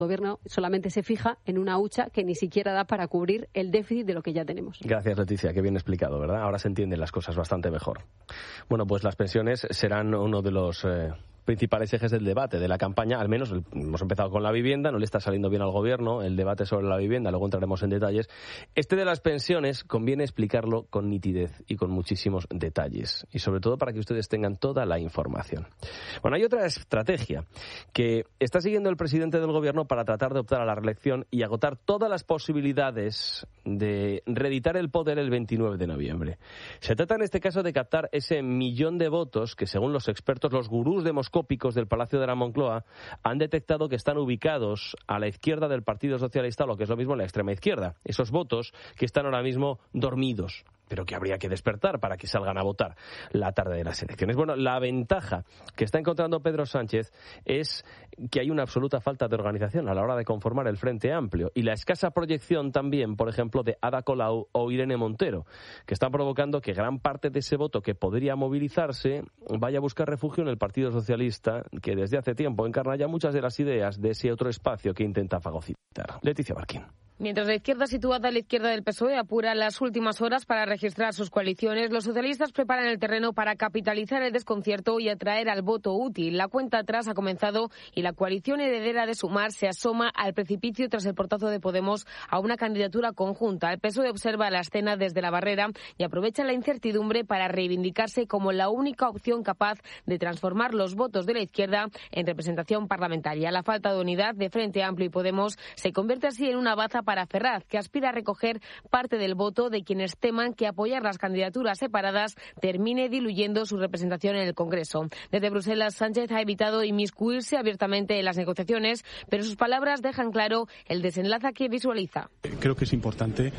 Gobierno solamente se fija en una hucha que ni siquiera da para cubrir el déficit de lo que ya tenemos. Gracias, Leticia, que bien explicado, ¿verdad? Ahora se entienden las cosas bastante mejor. Bueno, pues las pensiones serán uno de los principales ejes del debate, de la campaña. Al menos hemos empezado con la vivienda, no le está saliendo bien al Gobierno el debate sobre la vivienda, luego entraremos en detalles. Este de las pensiones conviene explicarlo con nitidez y con muchísimos detalles, y sobre todo para que ustedes tengan toda la información. Bueno, hay otra estrategia que está siguiendo el presidente del Gobierno para tratar de optar a la reelección y agotar todas las posibilidades de reeditar el poder el 29 de noviembre. Se trata en este caso de captar ese 1.000.000 de votos que, según los expertos, los gurús demoscópicos del Palacio de la Moncloa han detectado que están ubicados a la izquierda del Partido Socialista, o lo que es lo mismo, en la extrema izquierda. Esos votos que están ahora mismo dormidos, pero que habría que despertar para que salgan a votar la tarde de las elecciones. Bueno, la ventaja que está encontrando Pedro Sánchez es que hay una absoluta falta de organización a la hora de conformar el Frente Amplio, y la escasa proyección también, por ejemplo, de Ada Colau o Irene Montero, que están provocando que gran parte de ese voto que podría movilizarse vaya a buscar refugio en el Partido Socialista, que desde hace tiempo encarna ya muchas de las ideas de ese otro espacio que intenta fagocitar. Leticia Barquín. Mientras la izquierda situada a la izquierda del PSOE apura las últimas horas para registrar sus coaliciones, los socialistas preparan el terreno para capitalizar el desconcierto y atraer al voto útil. La cuenta atrás ha comenzado y la coalición heredera de Sumar se asoma al precipicio tras el portazo de Podemos a una candidatura conjunta. El PSOE observa la escena desde la barrera y aprovecha la incertidumbre para reivindicarse como la única opción capaz de transformar los votos de la izquierda en representación parlamentaria. La falta de unidad de Frente Amplio y Podemos se convierte así en una baza para Ferraz, que aspira a recoger parte del voto de quienes teman que apoyar las candidaturas separadas termine diluyendo su representación en el Congreso. Desde Bruselas, Sánchez ha evitado inmiscuirse abiertamente en las negociaciones, pero sus palabras dejan claro el desenlace que visualiza. Creo que es importante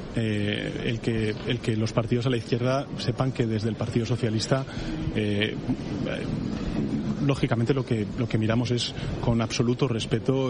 el que los partidos a la izquierda sepan que desde el Partido Socialista lógicamente lo que miramos es con absoluto respeto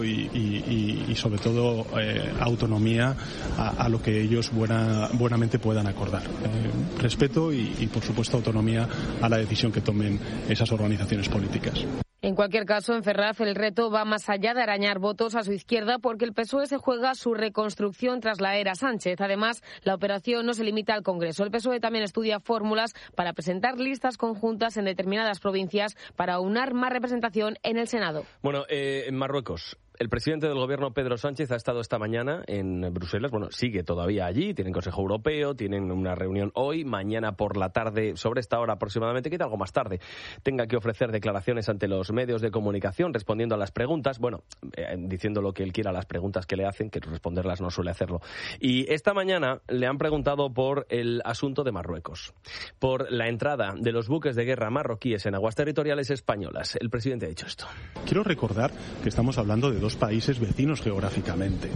y sobre todo autonomía a lo que ellos buenamente puedan acordar. Respeto y por supuesto autonomía a la decisión que tomen esas organizaciones políticas. En cualquier caso, en Ferraz el reto va más allá de arañar votos a su izquierda, porque el PSOE se juega su reconstrucción tras la era Sánchez. Además, la operación no se limita al Congreso. El PSOE también estudia fórmulas para presentar listas conjuntas en determinadas provincias para aunar más representación en el Senado. Bueno, en Marruecos, el presidente del Gobierno, Pedro Sánchez, ha estado esta mañana en Bruselas. Bueno, sigue todavía allí, tienen Consejo Europeo, tienen una reunión hoy, mañana por la tarde, sobre esta hora aproximadamente, quizá algo más tarde, tenga que ofrecer declaraciones ante los medios de comunicación, respondiendo a las preguntas, bueno, diciendo lo que él quiera a las preguntas que le hacen, que responderlas no suele hacerlo. Y esta mañana le han preguntado por el asunto de Marruecos, por la entrada de los buques de guerra marroquíes en aguas territoriales españolas. El presidente ha dicho esto. Quiero recordar que estamos hablando de dos países vecinos geográficamente,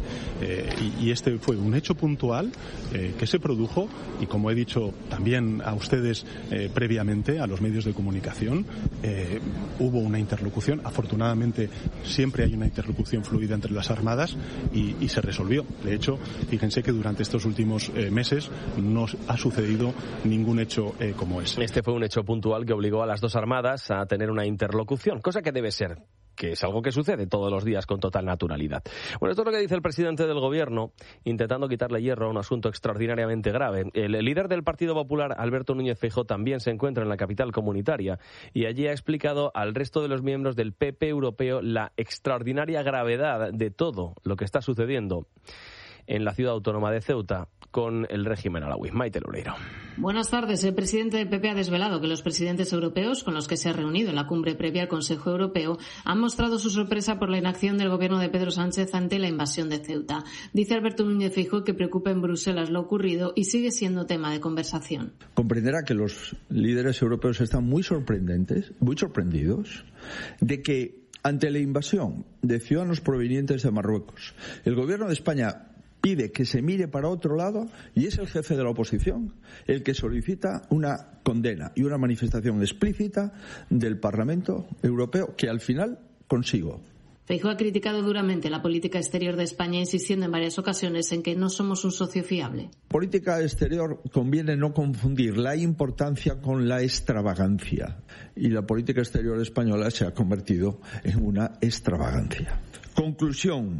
y este fue un hecho puntual que se produjo, y como he dicho también a ustedes previamente, a los medios de comunicación, hubo una interlocución. Afortunadamente siempre hay una interlocución fluida entre las armadas y se resolvió. De hecho, fíjense que durante estos últimos meses no ha sucedido ningún hecho como ese. Este fue un hecho puntual que obligó a las dos armadas a tener una interlocución, cosa que debe ser, que es algo que sucede todos los días con total naturalidad. Bueno, esto es lo que dice el presidente del Gobierno, intentando quitarle hierro a un asunto extraordinariamente grave. El líder del Partido Popular, Alberto Núñez Feijóo, también se encuentra en la capital comunitaria y allí ha explicado al resto de los miembros del PP europeo la extraordinaria gravedad de todo lo que está sucediendo en la ciudad autónoma de Ceuta con el régimen alauí. Maite Loureiro. Buenas tardes. El presidente del PP ha desvelado que los presidentes europeos con los que se ha reunido en la cumbre previa al Consejo Europeo han mostrado su sorpresa por la inacción del gobierno de Pedro Sánchez ante la invasión de Ceuta. Dice Alberto Núñez Feijóo que preocupa en Bruselas lo ocurrido y sigue siendo tema de conversación. Comprenderá que los líderes europeos están muy sorprendidos de que ante la invasión de ciudadanos provenientes de Marruecos, el gobierno de España pide que se mire para otro lado y es el jefe de la oposición el que solicita una condena y una manifestación explícita del Parlamento Europeo que al final consigo. Feijóo ha criticado duramente la política exterior de España, insistiendo en varias ocasiones en que no somos un socio fiable. Política exterior conviene no confundir la importancia con la extravagancia. Y la política exterior española se ha convertido en una extravagancia. Conclusión.